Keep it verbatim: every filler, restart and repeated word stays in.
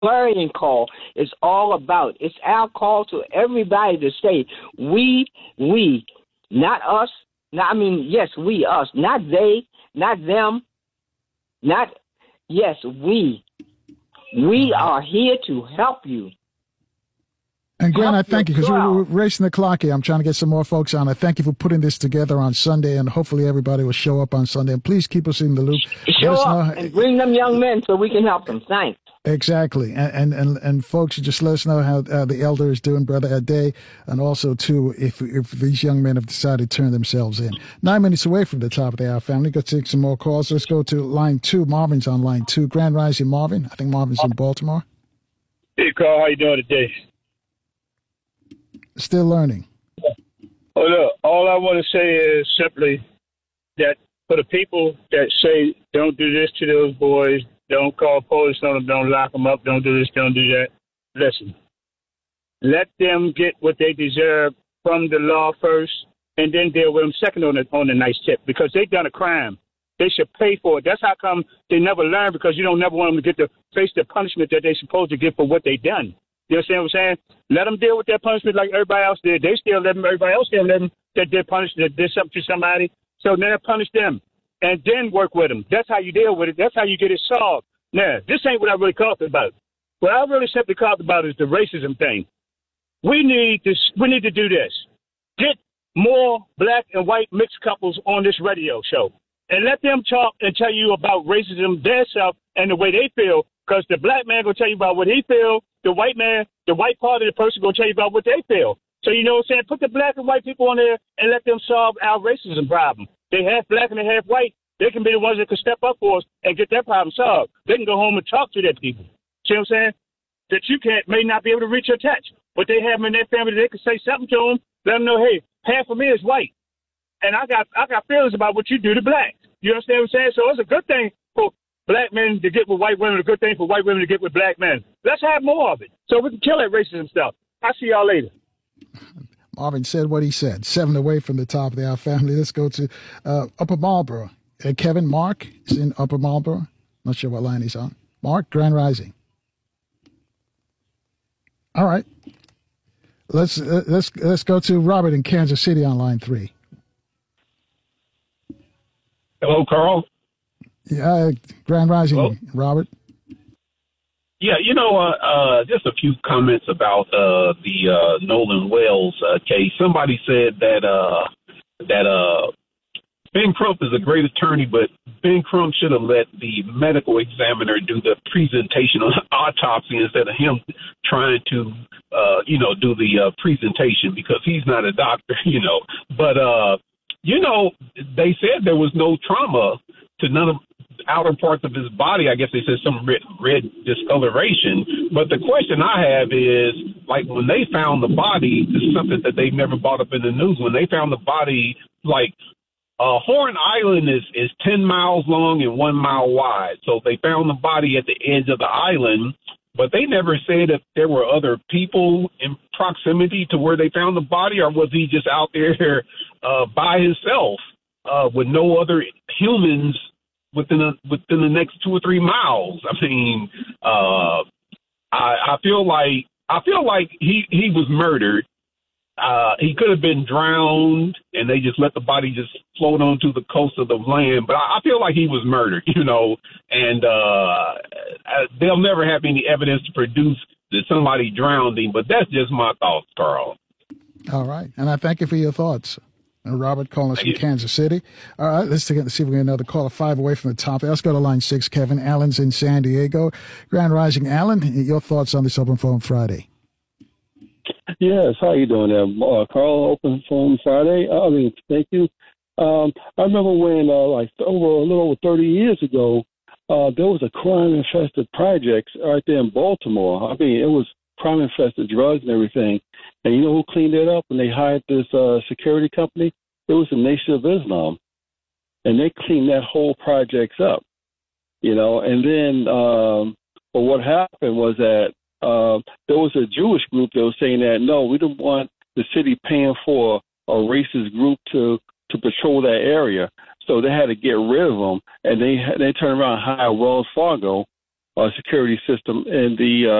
clarion call is all about. It's our call to everybody to say, we, we, not us, not, I mean, yes, we, us, not they, not them, not, yes, we. We are here to help you. And Grant, I thank you, because we're racing the clock here. I'm trying to get some more folks on. I thank you for putting this together on Sunday, and hopefully everybody will show up on Sunday. And please keep us in the loop. Show up and bring them young men so we can help them. Thanks. Exactly. And and, and, and folks, just let us know how uh, the elder is doing, Brother Ade, and also, too, if if these young men have decided to turn themselves in. Nine minutes away from the top of the hour, family. Go take some more calls. Let's go to line two. Marvin's on line two. Grand Rising, Marvin. I think Marvin's in Baltimore. Hey, Carl. How you doing today? Still learning. Oh, look, all I want to say is simply that for the people that say don't do this to those boys, don't call police on them, don't lock them up, don't do this, don't do that, listen. Let them get what they deserve from the law first, and then deal with them second on the, on the nice tip, because they done a crime. They should pay for it. That's how come they never learn, because you don't never want them to get to face the punishment that they're supposed to get for what they done. You understand what I'm saying? Let them deal with their punishment like everybody else did. They still let them, everybody else still let them, that did punish, that did something to somebody. So now punish them and then work with them. That's how you deal with it. That's how you get it solved. Now, this ain't what I really talked about. What I really simply talked about is the racism thing. We need to, we need to do this. Get more black and white mixed couples on this radio show and let them talk and tell you about racism, their self, and the way they feel, because the black man going to tell you about what he feel. The white man, the white part of the person going to tell you about what they feel. So, you know what I'm saying? Put the black and white people on there and let them solve our racism problem. They half black and they half white. They can be the ones that can step up for us and get that problem solved. They can go home and talk to their people. See what I'm saying? That you can't, may not be able to reach or touch, but they have them in their family. They can say something to them, let them know, hey, half of me is white. And I got I got feelings about what you do to blacks. You understand what I'm saying? So it's a good thing for black men to get with white women, a good thing for white women to get with black men. Let's have more of it so we can kill that racism stuff. I'll see y'all later. Marvin said what he said. Seven away from the top of the hour, family. Let's go to uh, Upper Marlboro. Uh, Kevin, Mark is in Upper Marlboro. Not sure what line he's on. Mark, Grand Rising. All right. Let's uh, let's let's go to Robert in Kansas City on line three. Hello, Carl. Yeah, Grand Rising, Hello? Robert. Yeah, you know, uh, uh, just a few comments about uh, the uh, Nolan Wells uh, case. Somebody said that uh, that uh, Ben Crump is a great attorney, but Ben Crump should have let the medical examiner do the presentation on the autopsy instead of him trying to, uh, you know, do the uh, presentation, because he's not a doctor, you know. But, uh, you know, they said there was no trauma to none of outer parts of his body. I guess they said some red, red discoloration. But the question I have is, like, when they found the body, this is something that they've never brought up in the news. When they found the body, like, uh, Horn Island is, is ten miles long and one mile wide. So they found the body at the edge of the island, but they never said if there were other people in proximity to where they found the body, or was he just out there uh, by himself uh, with no other humans within a, within the next two or three miles. I mean, uh, I, I feel like I feel like he, he was murdered. Uh, he could have been drowned, and they just let the body just float onto the coast of the land. But I, I feel like he was murdered, you know, and uh, they'll never have any evidence to produce that somebody drowned him. But that's just my thoughts, Carl. All right, and I thank you for your thoughts. And Robert calling us from Kansas City. All right, let's take, let's see if we can get another caller. Five away from the top. Let's go to line six, Kevin. Allen's in San Diego. Grand Rising, Allen, your thoughts on this Open Phone Friday? Yes, how you doing there? Uh, Carl, Open Phone Friday. I mean, thank you. Um, I remember when, uh, like, over a little over thirty years ago, uh, there was a crime-infested project right there in Baltimore. I mean, it was crime-infested drugs and everything. And you know who cleaned it up when they hired this uh, security company? It was the Nation of Islam. And they cleaned that whole project up, you know. And then um, but what happened was that uh, there was a Jewish group that was saying that, no, we don't want the city paying for a racist group to, to patrol that area. So they had to get rid of them. And they they turned around and hired Wells Fargo uh, security system in the uh,